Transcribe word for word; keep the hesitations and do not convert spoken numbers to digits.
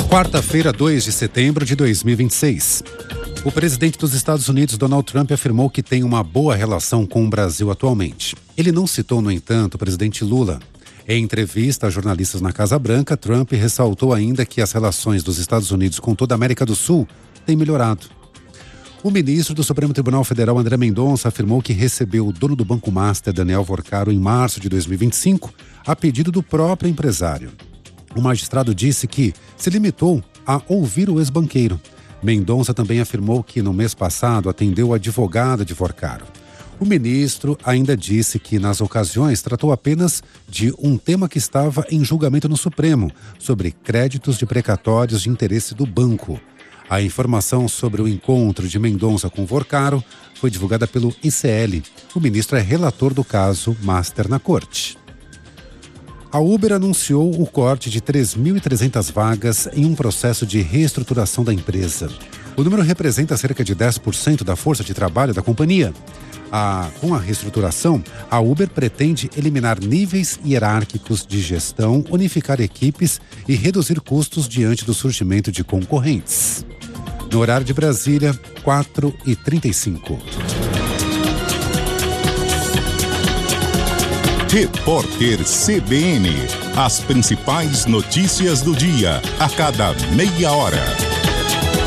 Quarta-feira, dois de setembro de dois mil e vinte e seis. O presidente dos Estados Unidos, Donald Trump, afirmou que tem uma boa relação com o Brasil atualmente. Ele não citou, no entanto, o presidente Lula. Em entrevista a jornalistas na Casa Branca, Trump ressaltou ainda que as relações dos Estados Unidos com toda a América do Sul têm melhorado. O ministro do Supremo Tribunal Federal, André Mendonça, afirmou que recebeu o dono do Banco Master, Daniel Vorcaro, em março de dois mil e vinte e cinco, a pedido do próprio empresário. O magistrado disse que se limitou a ouvir o ex-banqueiro. Mendonça também afirmou que no mês passado atendeu o advogado de Vorcaro. O ministro ainda disse que nas ocasiões tratou apenas de um tema que estava em julgamento no Supremo, sobre créditos de precatórios de interesse do banco. A informação sobre o encontro de Mendonça com Vorcaro foi divulgada pelo I C L. O ministro é relator do caso Master na corte. A Uber anunciou o corte de três mil e trezentas vagas em um processo de reestruturação da empresa. O número representa cerca de dez por cento da força de trabalho da companhia. A, com a reestruturação, a Uber pretende eliminar níveis hierárquicos de gestão, unificar equipes e reduzir custos diante do surgimento de concorrentes. No horário de Brasília, quatro e trinta e cinco. Repórter C B N. As principais notícias do dia, a cada meia hora.